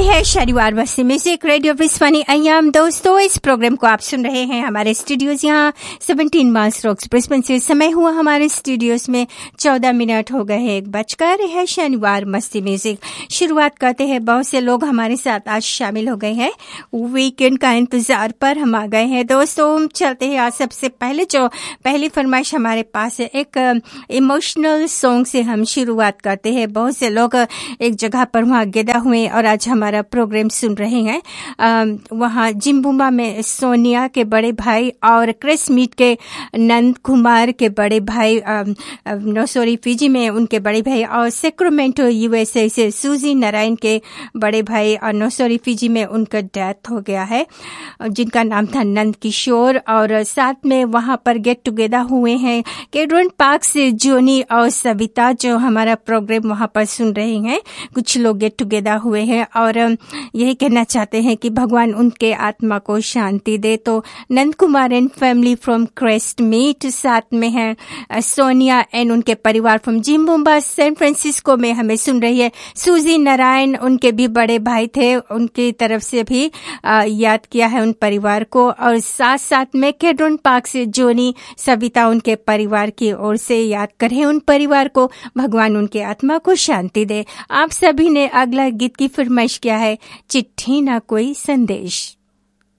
है शनिवार मस्ती म्यूजिक रेडियो विस्वानी अयाम। दोस्तों, इस प्रोग्राम को आप सुन रहे हैं हमारे स्टूडियोज यहाँ 17 माइल्स रॉक्स ब्रिस्बेन से। समय हुआ हमारे स्टूडियोज में 14 मिनट हो गए हैं 1 है शनिवार मस्ती म्यूजिक। शुरुआत करते हैं। बहुत से लोग हमारे साथ आज शामिल हो गए हैं, वीकेंड का इंतजार पर हम आ गए हैं। दोस्तों, चलते हैं। आज सबसे पहले जो पहली फरमाइश हमारे पास है, एक इमोशनल सॉन्ग से हम शुरुआत करते हैं। बहुत से लोग एक जगह पर वहाँ गिदा हुए और आज हमारा प्रोग्राम सुन रहे हैं। वहाँ जिम्बुम्बा में सोनिया के बड़े भाई और क्रिस मीट के नंद कुमार के बड़े भाई, फिजी में उनके बड़े भाई, और सेक्रामेंटो यूएसए से सूजी नारायण के बड़े भाई और फिजी में उनका डेथ हो गया है, जिनका नाम था नंद किशोर। और साथ में वहाँ पर गेट टुगेदर हुए हैं केड्रन पार्क से जोनी और सविता, जो हमारा प्रोग्राम वहाँ पर सुन रहे हैं। कुछ लोग गेट टुगेदर हुए हैं और यही कहना चाहते हैं कि भगवान उनके आत्मा को शांति दे। तो Nand Kumar and family from crest meet, साथ में है सोनिया एंड उनके परिवार फ्रॉम जिम्बुम्बा सैन फ्रांसिस्को में हमें सुन रही है। सूजी नारायण उनके भी बड़े भाई थे, उनकी तरफ से भी याद किया है उन परिवार को। और साथ साथ में केड्रन पार्क से जोनी सविता, उनके परिवार की ओर से याद करें उन परिवार को, भगवान उनके आत्मा को शांति दे। आप सभी ने अगला गीत की फरमाइश किया है, चिट्ठी ना कोई संदेश।